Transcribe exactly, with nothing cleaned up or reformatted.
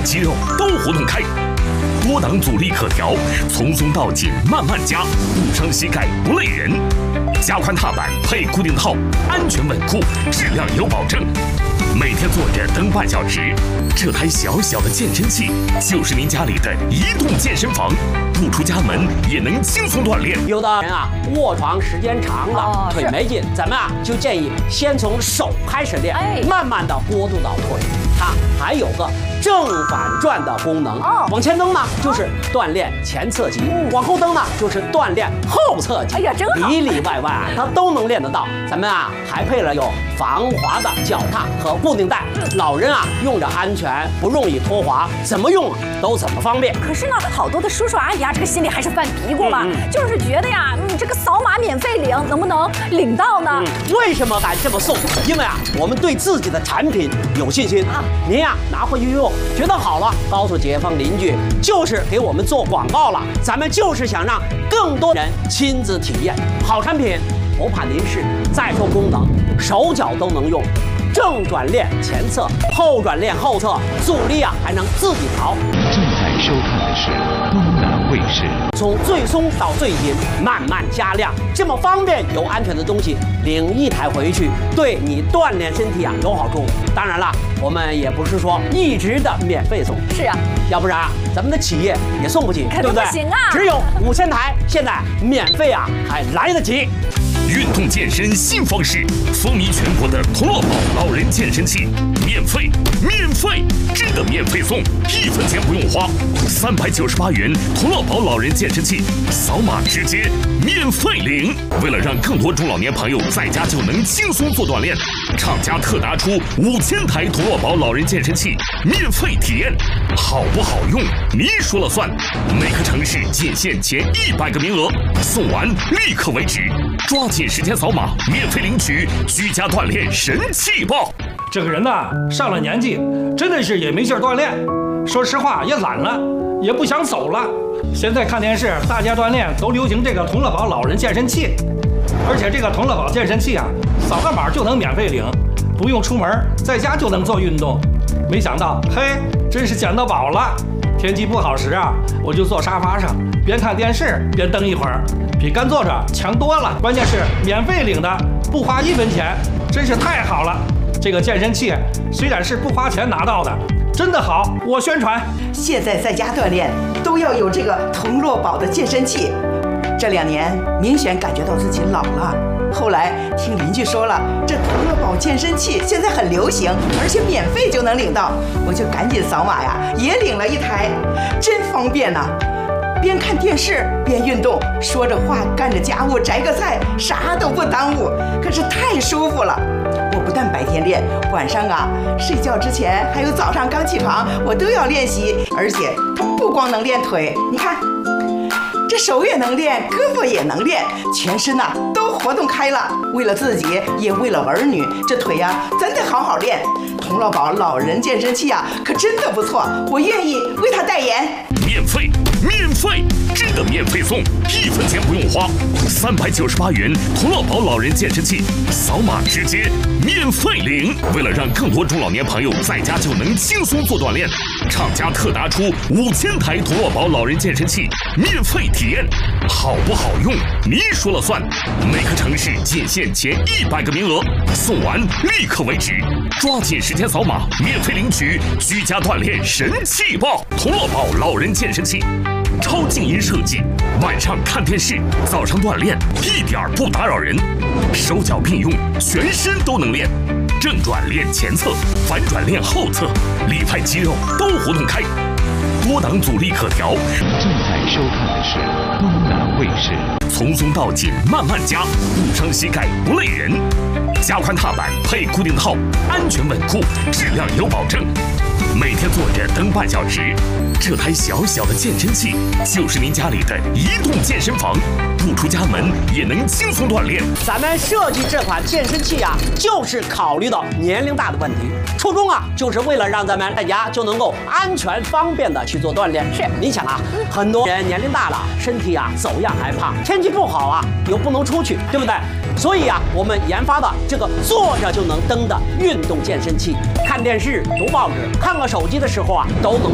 肌肉都活动开。多档阻力可调，从松到紧慢慢加，不伤膝盖不累人。加宽踏板配固定套，安全稳固，质量有保证。每天坐着蹬半小时，这台小小的健身器就是您家里的移动健身房，不出家门也能轻松锻炼。 有的人啊，卧床时间长了，哦、腿没劲，咱们啊就建议先从手开始练，哎、慢慢的过渡到腿。它还有个正反转的功能，哦、往前蹬呢就是锻炼前侧肌，嗯、往后蹬呢就是锻炼后侧肌。哎呀，真好！里里外外啊，它都能练得到。咱们啊还配了有防滑的脚踏和固定带，嗯、老人啊用着安全，不容易脱滑，怎么用都怎么方便。 可是呢，好多的叔叔阿姨啊，这个心里还是犯嘀咕嘛，嗯嗯、就是觉得呀，嗯，这个扫码免费领，能不能领到呢？嗯、 为什么敢这么送？因为啊，我们对自己的产品有信心啊。您呀拿回去用，觉得好了，告诉街坊邻居，就是给我们做广告了。咱们就是想让更多人亲自体验好产品，不怕您试。再说功能，手脚都能用，正转练前侧，后转练后侧，阻力啊还能自己调。 正在收看的是东南卫视。 从最松到最紧，慢慢加量，这么方便又安全的东西，领一台回去，对你锻炼身体啊有好处。当然了，我们也不是说一直的免费送， 是啊， 要不然啊，咱们的企业也送不起， 对不对？不行啊， 只有五千台，现在免费啊还来得及。 运动健身新方式，风靡全国的同乐宝老人健身器，免费，免费，真的免费送，一分钱不用花，三百九十八元同乐宝老人健身器，扫码直接免费领。为了让更多中老年朋友在家就能轻松做锻炼，厂家特拿出五千台同乐宝老人健身器免费体验，好不好用您说了算。每个城市仅限前一百个名额，送完立刻为止。抓紧时间扫码，免费领取居家锻炼神器包。 这个人呐，上了年纪，真的是也没劲儿锻炼，说实话也懒了，也不想走了。现在看电视，大家锻炼都流行这个同乐宝老人健身器，而且这个同乐宝健身器啊，扫个码就能免费领，不用出门，在家就能做运动。没想到，嘿，真是捡到宝了。天气不好时啊，我就坐沙发上，边看电视边蹬一会儿，比干坐着强多了。关键是免费领的，不花一分钱，真是太好了。这个健身器虽然是不花钱拿到的，真的好，我宣传。 现在在家锻炼都要有这个同乐宝的健身器。这两年明显感觉到自己老了。后来听邻居说了，这同乐宝健身器现在很流行，而且免费就能领到，我就赶紧扫码呀，也领了一台，真方便呐、啊！边看电视边运动，说着话干着家务，摘个菜，啥都不耽误，可是太舒服了。我不但白天练，晚上啊睡觉之前还有早上刚起床，我都要练习，而且不光能练腿，你看。这手也能练，胳膊也能练，全身呐、啊、都活动开了。为了自己，也为了儿女，这腿呀、啊、真得好好练。同乐宝老人健身器啊，可真的不错，我愿意为他代言。 免费，免费，真的免费送，一分钱不用花，三百九十八元同乐宝老人健身器，扫码直接免费领。为了让更多中老年朋友在家就能轻松做锻炼，厂家特拿出五千台同乐宝老人健身器免费体验，好不好用您说了算。每个城市仅限前一百个名额，送完立刻为止。抓紧时间扫码，免费领取居家锻炼神器包。同乐宝老人健身器，超静音设计，晚上看电视，早上锻炼，一点不打扰人，手脚并用，全身都能练。正转练前侧，反转练后侧，里外肌肉都活动开。多档阻力可调。正在收看的是东南卫视。从松到紧慢慢加，不伤膝盖不累人。加宽踏板配固定套，安全稳固，质量有保证。每天坐着蹬半小时，这台小小的健身器就是您家里的移动健身房，不出家门也能轻松锻炼。 咱们设计这款健身器啊，就是考虑到年龄大的问题，初衷啊，就是为了让咱们在家就能够安全方便的去做锻炼。是，你想啊，很多人年龄大了，身体啊走样还胖，天气不好啊又不能出去，对不对？所以啊，我们研发的这个坐着就能蹬的运动健身器，看电视、读报纸、看个手机的时候啊，都能。